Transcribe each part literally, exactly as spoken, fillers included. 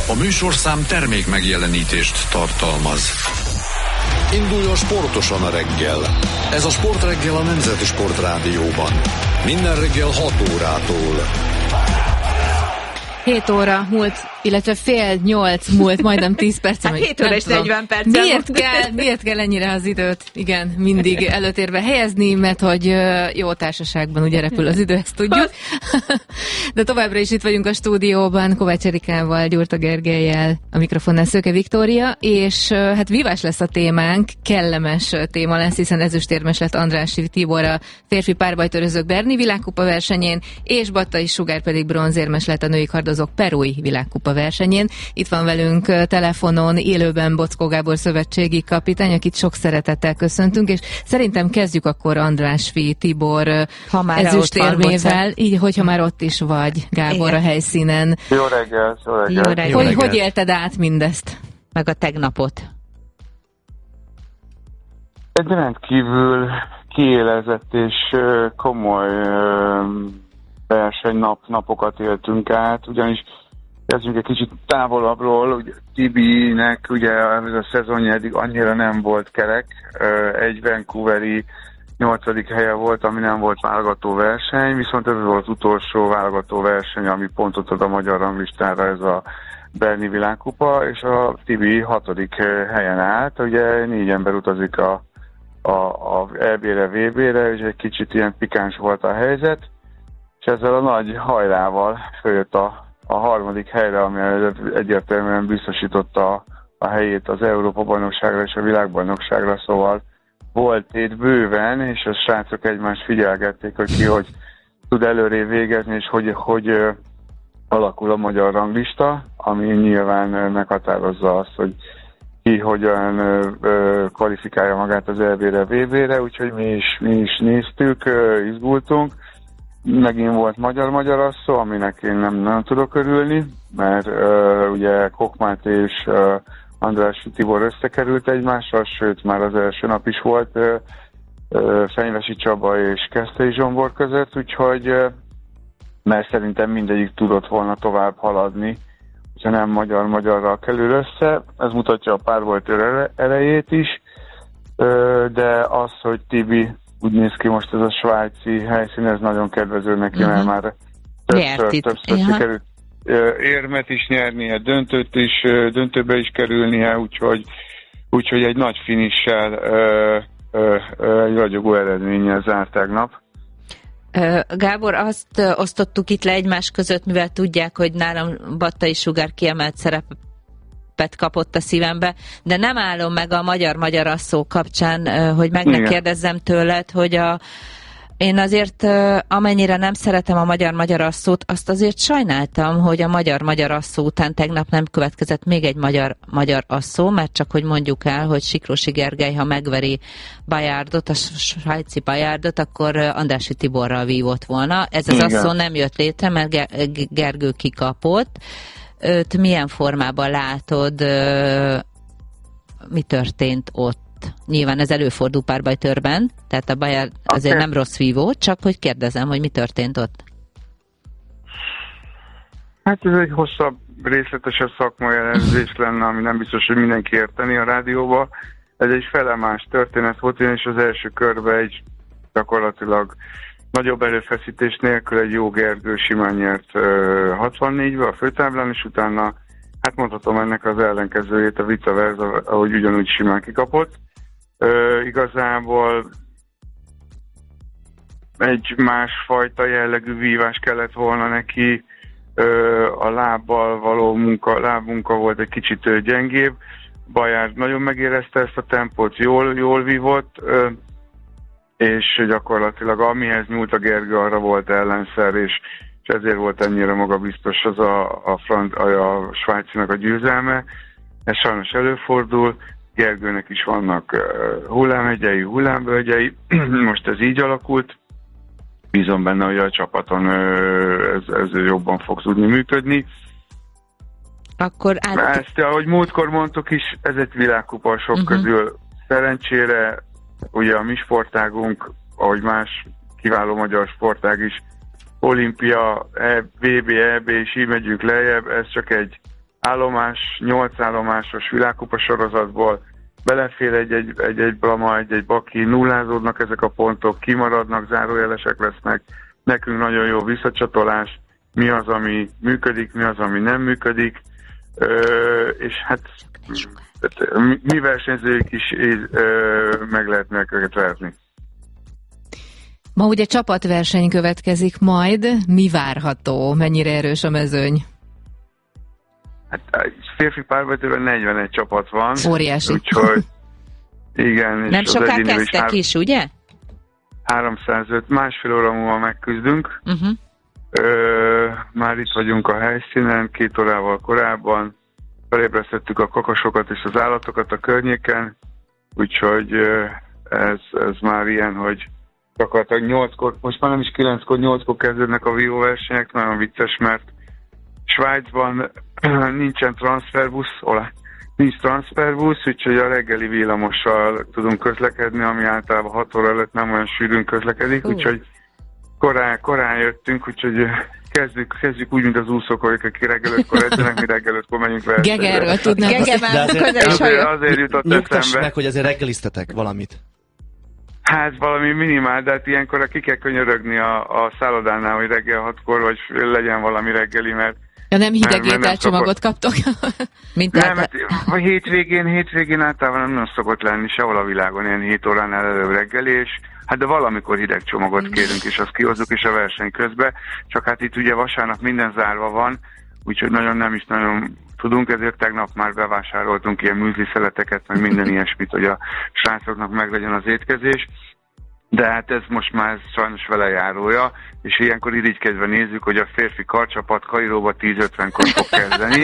A műsorszám termék megjelenítést tartalmaz. Induljon sportosan a reggel. Ez a Sportreggel a Nemzeti Sportrádióban. Minden reggel hat órától. hét óra múlt, illetve fél nyolc múlt, majdnem tíz percen. Hát hét óra és negyven perc. Miért kell, miért kell ennyire az időt, igen, mindig előtérbe helyezni, mert hogy jó társaságban ugye repül az idő, ezt tudjuk. De továbbra is itt vagyunk a stúdióban, Kovács Erikával, Gyurta Gergellyel, a mikrofonnál Szőke Viktória, és hát vívás lesz a témánk, kellemes téma lesz, hiszen ezüstérmes lett Andrássy Tibor a férfi párbajtörőzők Berni világkupa versenyén, és Battai Sugár pedig bronzérmes lett a női kardozók perui világkupa versenyén. Itt van velünk telefonon élőben Boczkó Gábor szövetségi kapitány, akit sok szeretettel köszöntünk, és szerintem kezdjük akkor Andrássy Tibor ezüstérmével, így, hogyha már ott is vagy, Gábor, igen, a helyszínen. Jó reggel, jó reggel. Jó reggel. Hogy, hogy élted át mindezt? Meg a tegnapot? Egy rendkívül kiélezett és komoly versenynap, napokat éltünk át, ugyanis kezdjünk egy kicsit távolabbról, ugye Tibinek ugye ez a szezonja eddig annyira nem volt kerek, egy vancouveri nyolcadik helye volt, ami nem volt válogató verseny, viszont ez volt az utolsó válogató verseny, ami pontot ad a magyar ranglistára, ez a Berni világkupa, és a Tibi hatodik helyen állt, ugye négy ember utazik a, a, a é bé-re, vé bé-re, és egy kicsit ilyen pikáns volt a helyzet, és ezzel a nagy hajrával följött a, a harmadik helyre, ami egyértelműen biztosította a, a helyét az Európa-bajnokságra és a világbajnokságra, szóval volt itt bőven, és a srácok egymást figyelgették, hogy ki hogy tud előrébb végezni, és hogy, hogy ö, alakul a magyar ranglista, ami nyilván meghatározza azt, hogy ki hogyan ö, ö, kvalifikálja magát az é bé-re, vé bé-re, úgyhogy mi is, mi is néztük, ö, izgultunk. Megint volt magyar-magyar asszó, aminek én nem, nem tudok örülni, mert ö, ugye Kokmát és ö, Andrássy Tibor összekerült egymással, sőt már az első nap is volt ö, ö, Fenyvesi Csaba és Keszthelyi Zsombor között, úgyhogy ö, mert szerintem mindegyik tudott volna tovább haladni, hogyha nem magyar-magyarral kerül össze. Ez mutatja a párbajtőr erejét is, ö, de az, hogy Tibi úgy néz ki most ez a svájci helyszín, ez nagyon kedvező neki, uh-huh. mert már többször, többször sikerült érmet is nyernie, döntőt is, döntőbe is kerülnie, úgyhogy, úgyhogy egy nagy finissel egy ragyogó eredménnyel zárt tegnap. Gábor, azt osztottuk itt le egymás között, mivel tudják, hogy nálam Battai Sugár kiemelt szerepet kapott a szívembe, de nem állom meg a magyar-magyar asszó kapcsán, hogy meg ne kérdezzem tőled, hogy a én azért, amennyire nem szeretem a magyar-magyar asszót, azt azért sajnáltam, hogy a magyar-magyar asszó után tegnap nem következett még egy magyar-magyar asszó, mert csak hogy mondjuk el, hogy Siklósi Gergely, ha megveri Bayardot, a svájci Bayardot, akkor Andrássy Tiborral vívott volna. Ez az Igen. asszó nem jött létre, mert Gergő kikapott. Őt milyen formában látod, mi történt ott? Nyilván ez előfordul párbajtőrben, tehát a Bayard azért nem rossz vívó, csak hogy kérdezem, hogy mi történt ott. Hát ez egy hosszabb, részletesebb szakmai elemzés lenne, ami nem biztos, hogy mindenki érteni a rádióba. Ez egy felemás történet volt, és az első körben egy gyakorlatilag nagyobb erőfeszítés nélkül egy jó Gergő simán nyert hatvannégybe a főtáblán, és utána hát mondhatom ennek az ellenkezőjét, a vice versa, ahogy ugyanúgy simán kikapott. Ö, igazából egy másfajta jellegű vívás kellett volna neki, ö, a lábbal való munka, lábmunka volt egy kicsit gyengébb, Bayard nagyon megérezte ezt a tempót, jól, jól vívott, ö, és gyakorlatilag amihez nyúlt a Gergő, arra volt ellenszer, és, és ezért volt ennyire magabiztos az a, a, front, a, a svájcinak a győzelme. Ez sajnos előfordul, Gergőnek is vannak uh, hullámhegyei, hullámvölgyei, most ez így alakult, bízom benne, hogy a csapaton uh, ez, ez jobban fog tudni működni. Akkor át... Ezt, ahogy múltkor mondtuk is, ez egy világkupa sok uh-huh. közül. Szerencsére ugye a mi sportágunk, ahogy más kiváló magyar sportág is, olimpia, vé bé, é bé, és így megyünk lejjebb, ez csak egy állomás, nyolc állomásos világkupa sorozatból belefér egy-egy, egy-egy blama, egy-egy baki, nullázódnak ezek a pontok, kimaradnak, zárójelesek lesznek, nekünk nagyon jó visszacsatolás, mi az, ami működik, mi az, ami nem működik, ö, és hát mi versenyzők is ö, meg lehetnek őket verni. Ma ugye csapatverseny következik majd, mi várható? Mennyire erős a mezőny? Hát férfi párbajtőben negyvenegy csapat van. Óriási. Úgyhogy igen. Nem soká kezdtek is, is, ugye? háromszázöt, másfél óra múlva megküzdünk. Uh-huh. Ö, már itt vagyunk a helyszínen, két órával korábban. Felébresztettük a kakasokat és az állatokat a környéken, úgyhogy ez, ez már ilyen, hogy gyakorlatilag nyolckor, most már nem is kilenckor, nyolckor kezdődnek a vívó versenyek, nagyon vicces, mert Svájcban nincsen transferbusz, olá, nincs transferbusz, úgyhogy a reggeli villamossal tudunk közlekedni, ami általában hat óra előtt nem olyan sűrűn közlekedik, uh. úgyhogy korán, korán jöttünk, úgyhogy kezdjük, kezdjük úgy, mint az úszók, akik reggelőtkor edzenek, mi reggelőtkor megyünk versenyre. Gegerről tudnám. Gegerről azért, azért jutott Nyugtass eszembe. meg, hogy azért reggeliztetek valamit. Hát valami minimál, de hát ilyenkor ki kell könyörögni a, a szállodánál, hogy reggel hatkor, vagy legyen valami reggeli, mert ja, nem hideg mert, ételcsomagot kaptok? Mint nem, hát a hétvégén, hétvégén általában nem, nem szokott lenni sehol a világon ilyen hét óránál előbb reggeli, és hát de valamikor hideg csomagot kérünk, és azt kihozzuk is a verseny közben, csak hát itt ugye vasárnap minden zárva van, úgyhogy nagyon nem is nagyon tudunk, ezért tegnap már bevásároltunk ilyen műzli szeleteket, meg minden ilyesmit, hogy a srácoknak meglegyen az étkezés. De hát ez most már sajnos velejárója, és ilyenkor irigykedve nézzük, hogy a férfi karcsapat Kairóba tíz ötvenkor fog kezdeni,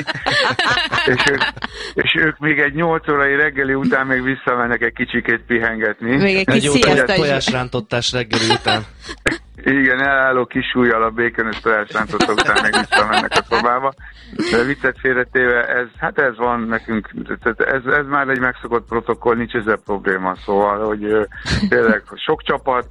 és, ők, és ők még egy nyolc órai reggeli után még visszamennek egy kicsikét pihengetni. Még egy kis siesta is. Tojásrántottás reggeli után. Igen, elálló kis ujjal a békönös tojásrántottak után meg visszamennek a szobába. De viccet félretéve, ez, hát ez van nekünk, ez, ez már egy megszokott protokoll, nincs ezzel probléma, szóval, hogy tényleg sok csapat,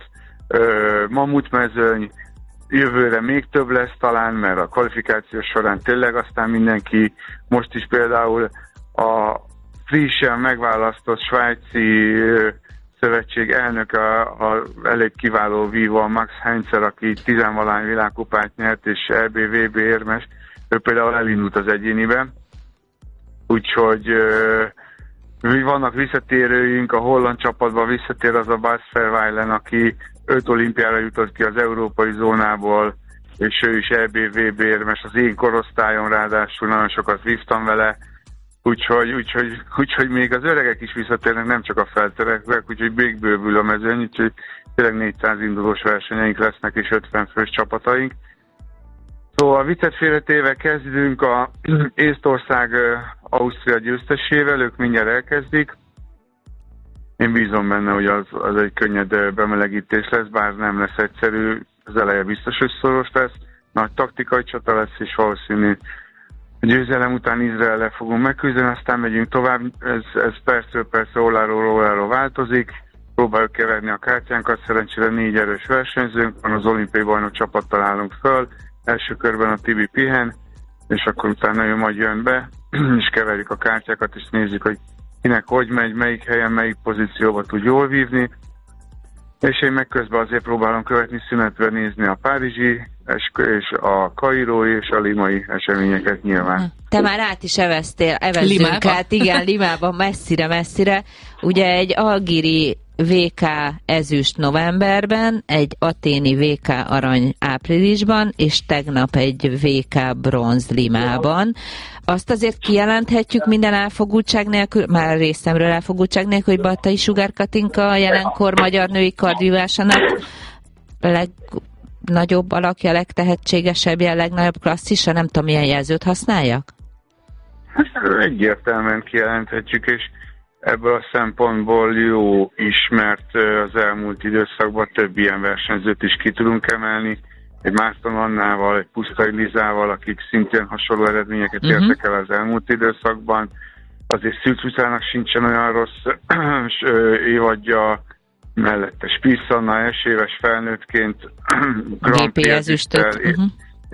mamutmezőny, jövőre még több lesz talán, mert a kvalifikáció során tényleg aztán mindenki, most is például a frissen megválasztott svájci szövetség elnöke, a, a elég kiváló vívó, a Max Heinzer, aki tizenvalány világkupát nyert, és é bé vé bé érmes, ő például elindult az egyéniben. Úgyhogy uh, vannak visszatérőink, a holland csapatban visszatér az a Bas Verwijlen, aki öt olimpiára jutott ki az európai zónából, és ő is é bé vé bé érmes, az én korosztályon ráadásul nagyon sokat vívtam vele, úgyhogy, úgyhogy, úgyhogy még az öregek is visszatérnek, nem csak a feltörekvek, úgyhogy még bővül a mezőny, úgyhogy tényleg négyszáz indulós versenyeink lesznek, és ötven fős csapataink. Szóval viccet félretéve kezdünk a Észtország Ausztria győztesével, ők mindjárt elkezdik. Én bízom benne, hogy az, az egy könnyed bemelegítés lesz, bár nem lesz egyszerű, az eleje biztos, hogy szoros lesz. Nagy taktikai csata lesz, és valószínű a győzelem után Izraellel fogunk megküzdeni, aztán megyünk tovább. Ez, ez percről persze óráról óráról változik. Próbáljuk keverni a kártyánkat, szerencsére négy erős versenyzőnk van, az olimpiai bajnok csapattal állunk föl. Első körben a Tibi pihen, és akkor utána ő majd jön be, és keverjük a kártyákat, és nézzük, hogy kinek hogy megy, melyik helyen, melyik pozícióba tud jól vívni. És én meg közben azért próbálom követni, szünetben nézni a párizsi, és a kairói és a limai eseményeket nyilván. Te már át is eveztél, evezzünk át, igen, Limában messzire-messzire. Ugye egy algíri vé ká ezüst novemberben, egy aténi vé ká arany áprilisban, és tegnap egy vé ká bronz Limában. Azt azért kijelenthetjük minden elfogultság nélkül, már részemről elfogultság nélkül, hogy Battai Sugár Katinka a jelenkor magyar női kardvívásának legnagyobb alakja, legtehetségesebb, legnagyobb klasszisa, nem tudom, milyen jelzőt használjak? Egyértelműen kijelenthetjük, és ebből a szempontból jó is, mert az elmúlt időszakban több ilyen versenyzőt is ki tudunk emelni. Egy Márton Annával, egy Pusztai Lizával, akik szintén hasonló eredményeket uh-huh. értek el az elmúlt időszakban. Azért Szűcs sincsen olyan rossz évadja, mellette Spisz Anna esélyes felnőttként Grand Prix ezüstöt. Uh-huh.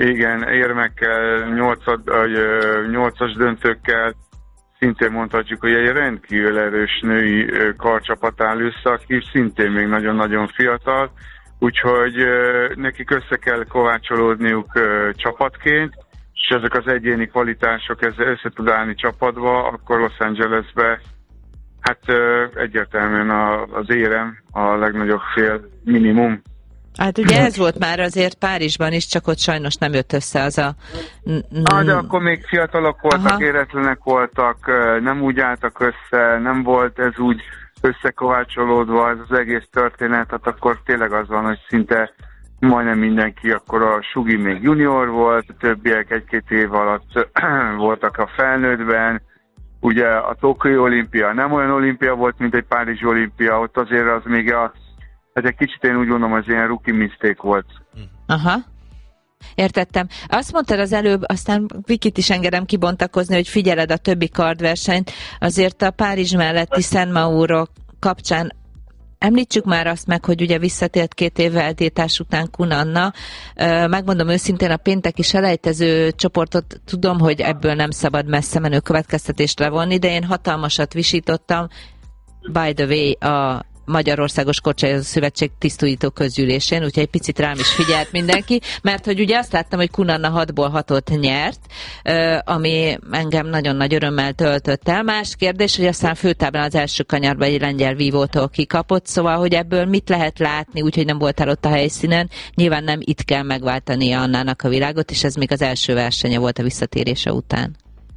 Igen, érmekkel, nyolcas döntőkkel, szintén mondhatjuk, hogy egy rendkívül erős női karcsapat áll össze, aki szintén még nagyon-nagyon fiatal, úgyhogy nekik össze kell kovácsolódniuk csapatként, és ezek az egyéni kvalitások ezzel össze tud állni csapatba, akkor Los Angelesbe hát egyértelműen az érem a legnagyobb fél minimum. Hát ugye ez volt már azért Párizsban is, csak ott sajnos nem jött össze az a... Ah, de akkor még fiatalok voltak, aha, éretlenek voltak, nem úgy álltak össze, nem volt ez úgy összekovácsolódva ez az egész történet, hát akkor tényleg az van, hogy szinte majdnem mindenki, akkor a Sugi még junior volt, a többiek egy-két év alatt voltak a felnőttben, ugye a Tokiói olimpia nem olyan olimpia volt, mint egy Párizsi olimpia, ott azért az még a hát egy kicsit én úgy gondolom, az ilyen rookie mistake volt. Aha. Értettem. Azt mondtad az előbb, aztán Vikit is engedem kibontakozni, hogy figyeled a többi kardversenyt. Azért a Párizs melletti Szent Mauro kapcsán említsük már azt meg, hogy ugye visszatért két évvel eltiltás után Kun Anna. Megmondom őszintén, a pénteki selejtező csoportot tudom, hogy ebből nem szabad messze menő következtetést levonni, de én hatalmasat visítottam. By the way, a Magyarországos Korcsolyázó Szövetség tisztújító közgyűlésén, úgyhogy egy picit rám is figyelt mindenki, mert hogy ugye azt láttam, hogy Kun Anna hatból hatot nyert, ami engem nagyon nagy örömmel töltött el. Más kérdés, hogy aztán főtáblán az első kanyarban egy lengyel vívótól kikapott, szóval, hogy ebből mit lehet látni, úgyhogy nem voltál ott a helyszínen. Nyilván nem itt kell megváltania Annának a világot, és ez még az első versenye volt a visszatérése után.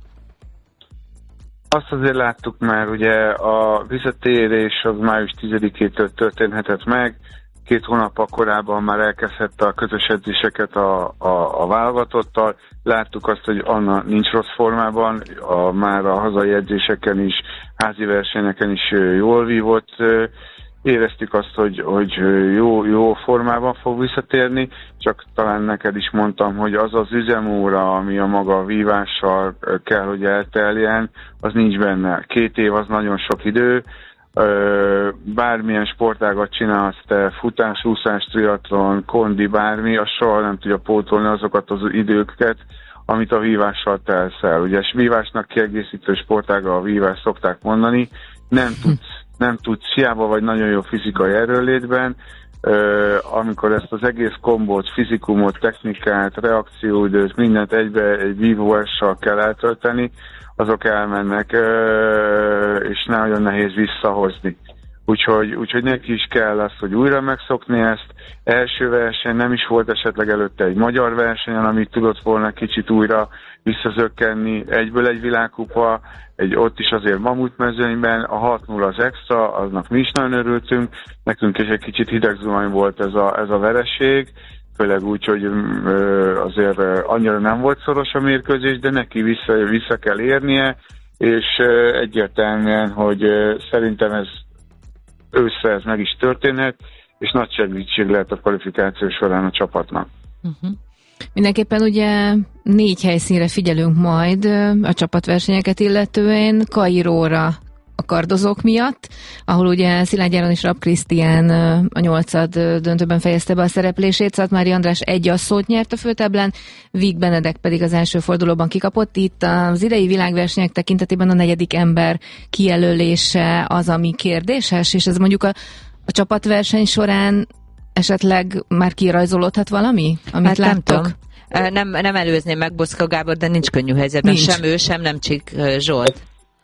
Azt azért láttuk már, ugye a visszatérés az május tizedikétől történhetett meg, két hónappal korábban már elkezdhette a közös edzéseket a, a, a válogatottal. Láttuk azt, hogy Anna nincs rossz formában, a, már a hazai edzéseken is, házi versenyeken is jól vívott. Éreztük azt, hogy, hogy jó, jó formában fog visszatérni, csak talán neked is mondtam, hogy az az üzemóra, ami a maga vívással kell, hogy elteljen, az nincs benne. Két év az nagyon sok idő, bármilyen sportágat csinálsz te, futás, úszás, triatlon, kondi, bármi, az soha nem tudja pótolni azokat az időket, amit a vívással telsz el. Ugye vívásnak kiegészítő sportága a vívás szokták mondani, nem tudsz nem tudsz, hiába vagy nagyon jó fizikai erőnlétben, uh, amikor ezt az egész kombót, fizikumot, technikát, reakcióidőt, mindent egybe egy vívóessal kell eltölteni, azok elmennek, uh, és nagyon nehéz visszahozni. Úgyhogy, úgyhogy neki is kell az, hogy újra megszokni ezt. Első verseny nem is volt esetleg előtte egy magyar versenyen, amit tudott volna kicsit újra visszazökkenni. Egyből egy világkupa, egy ott is azért mamutmezőnyben, a hat nulla az extra, aznak mi is nagyon örültünk. Nekünk is egy kicsit hidegzuhany volt ez a, ez a vereség, főleg úgy, hogy azért annyira nem volt szoros a mérkőzés, de neki vissza, vissza kell érnie, és egyértelműen, hogy szerintem ez ősszel ez meg is történhet, és nagy segítség lehet a kvalifikáció során a csapatnak. Uh-huh. Mindenképpen ugye négy helyszínre figyelünk majd a csapatversenyeket illetően, Kairóra a kardozók miatt, ahol ugye Szilágy Áron és Rapp Krisztián a nyolcad döntőben fejezte be a szereplését, Szatmári András egy asszót nyert a főtáblán, Vig Benedek pedig az első fordulóban kikapott. Itt az idei világversenyek tekintetében a negyedik ember kijelölése az, ami kérdéses, és ez mondjuk a, a csapatverseny során esetleg már kirajzolódhat valami, amit hát láttok? Nem, nem, nem előzném meg Boszka Gábor, de nincs könnyű helyzetben. Nincs. Sem ő, sem nem Csik Zsolt.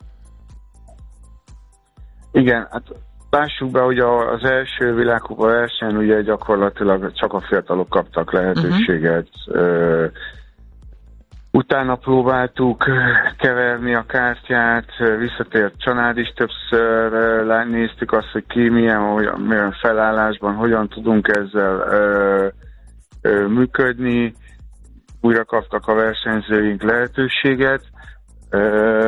Igen, hát lássuk be, hogy az első világkupa versenyen ugye gyakorlatilag csak a fiatalok kaptak lehetőséget. Uh-huh. Utána próbáltuk keverni a kártyát, visszatért Csanád is többször, néztük azt, hogy ki milyen, milyen felállásban, hogyan tudunk ezzel ö, ö, működni. Újra kaptak a versenyzőink lehetőséget. Ö,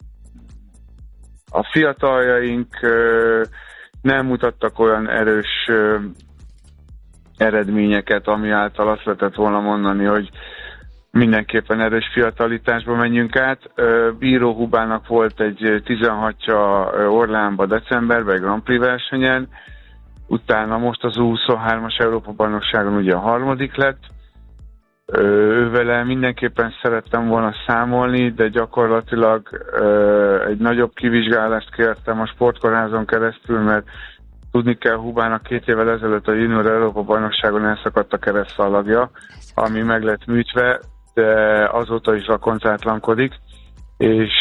a fiataljaink ö, nem mutattak olyan erős ö, eredményeket, ami által azt lehetett volna mondani, hogy mindenképpen erős fiatalitásba menjünk át. Bíró Hubának volt egy tizenhatja Orlánba decemberben, egy Grand Prix versenyen, utána most az U huszonhármas Európa-bajnokságon ugye a harmadik lett. Ővele mindenképpen szerettem volna számolni, de gyakorlatilag egy nagyobb kivizsgálást kértem a sportkórházon keresztül, mert tudni kell, Hubának két évvel ezelőtt a Junior Európa bajnokságon elszakadt a keresztszalagja, ami meg lett műtve, de azóta is rakoncátlankodik, és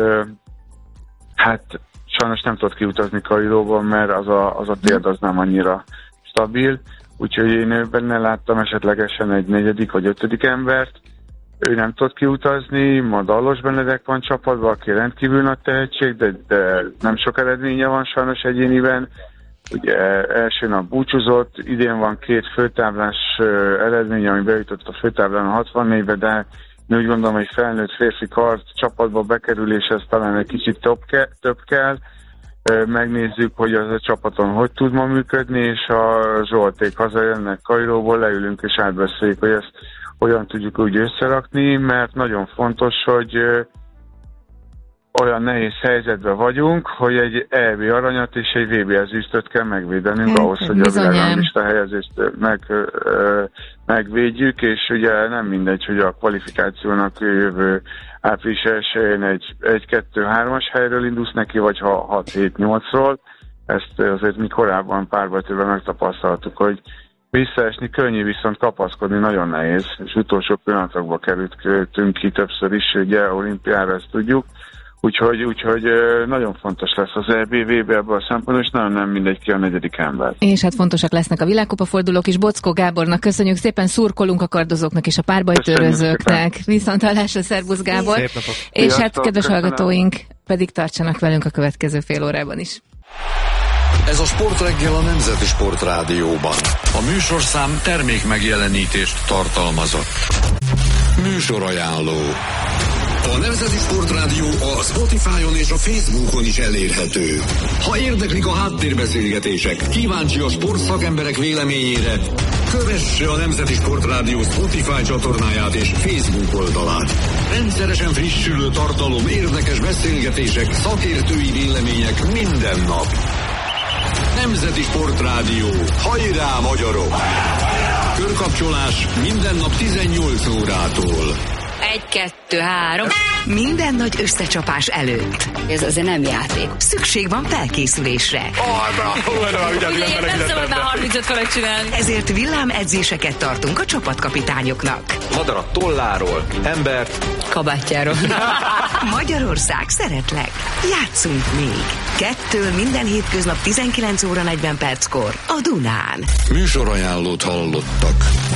hát sajnos nem tudott kiutazni Kairóban, mert az a, az a térd az nem annyira stabil, úgyhogy én benne láttam esetlegesen egy negyedik vagy ötödik embert. Ő nem tudott kiutazni, ma Dallos Benedek van csapatban, aki rendkívül nagy tehetség, de, de nem sok eredménye van sajnos egyéniben. Ugye első nap búcsúzott, idén van két főtáblás eredmény, ami bejutott a főtáblán a hatvannégybe, de úgy gondolom, hogy felnőtt férfi kart csapatba bekerüléshez talán egy kicsit több, ke- több kell. Megnézzük, hogy az a csapaton hogy tud ma működni, és a Zsolték hazajönnek Kairóból, leülünk és átbeszéljük, hogy ezt hogyan tudjuk úgy összerakni, mert nagyon fontos, hogy olyan nehéz helyzetben vagyunk, hogy egy é bé aranyat és egy vé bé ezüstöt kell megvédenünk hát, ahhoz, hogy a világlista helyezést meg, megvédjük, és ugye nem mindegy, hogy a kvalifikációnak jövő április elsején egy egy-kettő-hármas helyről indulsz neki, vagy ha hat-hét-nyolcról. Ezt azért mi korábban párbajtőben megtapasztaltuk, hogy visszaesni könnyű, viszont kapaszkodni nagyon nehéz, és utolsó pillanatokban kerültünk ki többször is, ugye olimpiára, ezt tudjuk. Úgyhogy, úgyhogy nagyon fontos lesz az é bé vé bé ebből a szempontból, és nagyon nem mindegy ki a negyedik ember. És hát fontosak lesznek a világkupa fordulók is. Boczkó Gábornak köszönjük szépen, szurkolunk a kardozóknak és a párbajtőrözőknek. Viszonthallásra, szervusz Gábor! És Sziasztok, hát kedves köszönöm. hallgatóink pedig tartsanak velünk a következő fél órában is. Ez a Sportreggel a Nemzeti Sport Rádióban. A műsorszám termék megjelenítést tartalmazott. Műsorajánló. A Nemzeti Sport Rádió a Spotify-on és a Facebookon is elérhető. Ha érdeklik a háttérbeszélgetések, kíváncsi a sportszakemberek véleményére, kövesse a Nemzeti Sport Rádió Spotify csatornáját és Facebook oldalát. Rendszeresen frissülő tartalom, érdekes beszélgetések, szakértői vélemények minden nap. Nemzeti Sport Rádió. Hajrá, magyarok! Körkapcsolás minden nap tizennyolc órától. Egy, kettő, három. Minden nagy összecsapás előtt. Ez azért nem játék. Szükség van felkészülésre. Nem szabad már harmincöt felett csinálni. Ezért villámedzéseket tartunk a csapatkapitányoknak. Madarat tolláról, embert, Kabátjáról. Magyarország, szeretlek. Játszunk még. Kettől minden hétköznap tizenkilenc óra negyven perckor a Dunán. Műsorajánlót hallottak.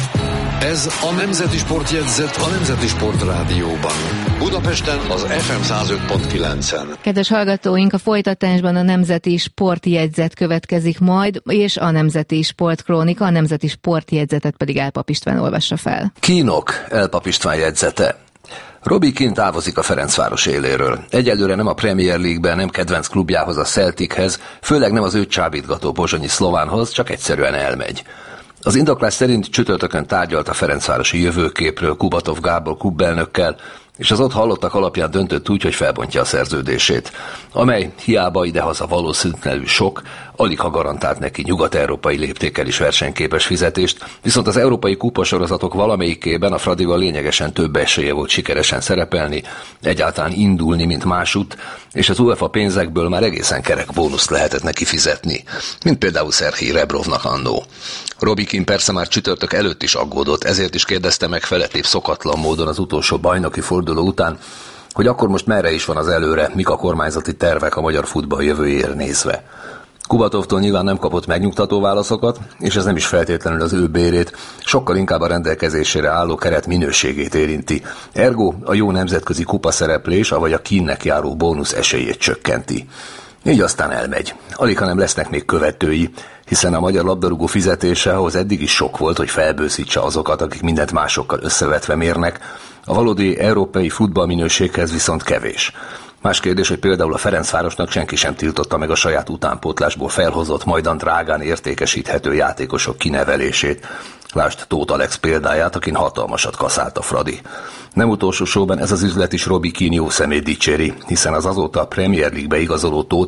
Ez a Nemzeti Sportjegyzet a Nemzeti Sport Rádióban. Budapesten az ef em száz öt pont kilencen. Kedves hallgatóink, a folytatásban a Nemzeti Sportjegyzet következik majd, és a Nemzeti Sportkrónika, a Nemzeti Sportjegyzetet pedig Elpap István olvassa fel. Kínok, Elpap István jegyzete. Robbie Keane távozik a Ferencváros éléről. Egyelőre nem a Premier League-ben, nem kedvenc klubjához, a Celtichez, főleg nem az őt csábítgató pozsonyi Szlovánhoz, csak egyszerűen elmegy. Az indoklás szerint csütörtökön tárgyalt a ferencvárosi jövőképről Kubatov Gábor klubelnökkel, és az ott hallottak alapján döntött úgy, hogy felbontja a szerződését, amely hiába idehaza valószínűleg sok, alig ha garantált neki nyugat-európai léptékkel is versenyképes fizetést, viszont az európai kupasorozatok valamelyikében a Fradival lényegesen több esélye volt sikeresen szerepelni, egyáltalán indulni, mint másút, és az UEFA pénzekből már egészen kerek bónuszt lehetett neki fizetni, mint például Szerhij Rebrovnak annó. Robbie Keane persze már csütörtök előtt is aggódott, ezért is kérdezte meg felettébb szokatlan módon az utolsó bajnoki forduló után, hogy akkor most merre is van az előre, mik a kormányzati tervek a magyar futball jövőjére nézve. Kubatovtól nyilván nem kapott megnyugtató válaszokat, és ez nem is feltétlenül az ő bérét, sokkal inkább a rendelkezésére álló keret minőségét érinti. Ergo a jó nemzetközi kupaszereplés, avagy a Keane-nek járó bónusz esélyét csökkenti. Így aztán elmegy. Alig, hanem lesznek még követői, hiszen a magyar labdarúgó fizetése ahhoz eddig is sok volt, hogy felbőszítse azokat, akik mindent másokkal összevetve mérnek. A valódi európai futballminőséghez viszont kevés. Más kérdés, hogy például a Ferencvárosnak senki sem tiltotta meg a saját utánpótlásból felhozott, majdan drágán értékesíthető játékosok kinevelését. Lásd Tóth Alex példáját, akin hatalmasat kaszált a Fradi. Nem utolsó sorban ez az üzlet is Robbie Keane jó szemét dicséri, hiszen az azóta a Premier League-be igazoló Tóth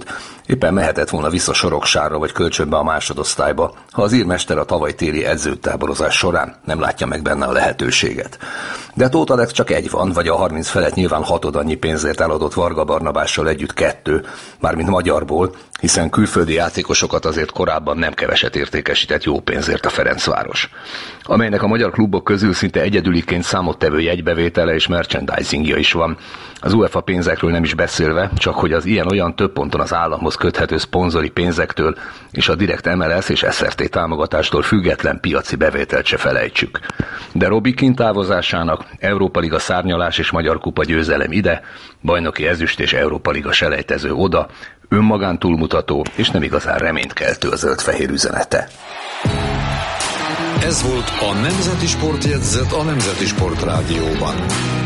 Éppen mehetett volna vissza Soroksárra vagy kölcsönbe a másodosztályba, ha az írmester a tavaly téli edzőtáborozás során nem látja meg benne a lehetőséget. De Tóth Alex csak egy van, vagy a harminc felett nyilván hatod annyi pénzért eladott Varga Barnabással együtt kettő, mármint magyarból, hiszen külföldi játékosokat azért korábban nem keveset értékesített jó pénzért a Ferencváros, amelynek a magyar klubok közül szinte egyedüliként számottevő jegybevétele és merchandisingja is van. Az UEFA pénzekről nem is beszélve, csak hogy az ilyen-olyan több ponton az államhoz köthető szponzori pénzektől és a direkt em el es és es er té támogatástól független piaci bevételt se felejtsük. De Robi kint távozásának Európa Liga szárnyalás és Magyar Kupa győzelem ide, bajnoki ezüst és Európa Liga selejtező oda, önmagán túlmutató és nem igazán reménykeltő a zöld-fehér üzenete. Ez volt a Nemzeti Sportjegyzet a Nemzeti Sport Rádióban.